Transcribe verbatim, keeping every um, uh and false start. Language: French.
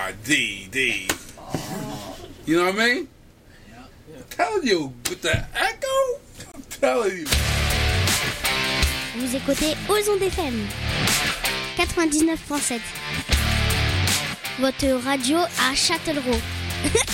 Ah, D, D. You know what I mean? I'm telling you, with the echo, I'm telling you. Vous écoutez Ozon F M quatre-vingt-dix-neuf virgule sept. Votre radio à Châtellerault.